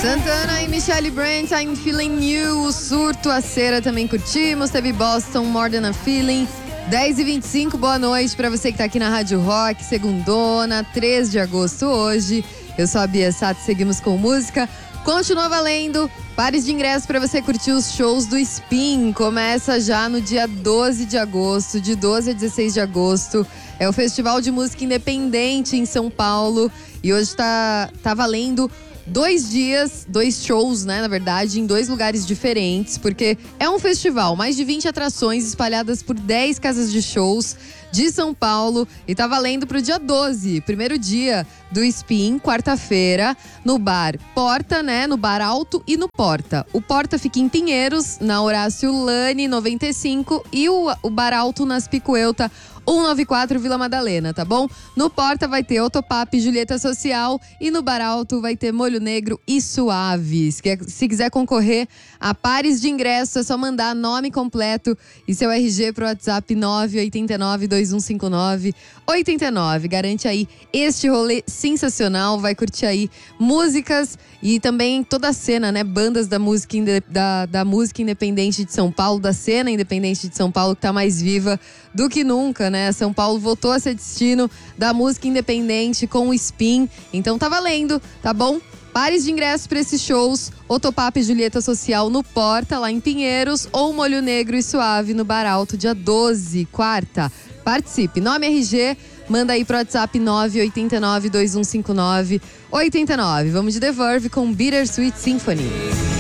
Santana e Michelle Brandt, I'm Feeling New. O Surto, a Cera também curtimos. Teve Boston, More Than a Feeling. 10h25, boa noite pra você que tá aqui na Rádio Rock. Segundona, 3 de agosto hoje. Eu sou a Bia Sato, seguimos com música. Continua valendo pares de ingressos para você curtir os shows do Spin. Começa já no dia 12 de agosto, de 12 a 16 de agosto. É o Festival de Música Independente em São Paulo. E hoje tá valendo 2 dias, 2 shows, né, na verdade, em 2 lugares diferentes, porque é um festival, mais de 20 atrações espalhadas por 10 casas de shows de São Paulo, e tá valendo pro dia 12, primeiro dia do Spin, quarta-feira, no Bar Porta, né, no Bar Alto e no Porta. O Porta fica em Pinheiros, na Horácio Lane, 95, e o Bar Alto nas Picuelta, 194 Vila Madalena, tá bom? No Porta vai ter Otopap, Julieta Social, e no Bar Alto vai ter Molho Negro e Suaves. Se quiser concorrer a pares de ingresso, é só mandar nome completo e seu RG pro WhatsApp 989-2159-89. Garante aí este rolê sensacional, vai curtir aí músicas e também toda a cena, né? Bandas da música, da música independente de São Paulo, da cena independente de São Paulo, que tá mais viva do que nunca, né? São Paulo voltou a ser destino da música independente com o Spin. Então tá valendo, tá bom? Pares de ingressos para esses shows: Otopap e Julieta Social no Porta, lá em Pinheiros, ou Molho Negro e Suave no Bar Alto, dia 12, quarta. Participe, nome RG, manda aí pro WhatsApp 989-2159-89. Vamos de The Verve com Bittersweet Symphony.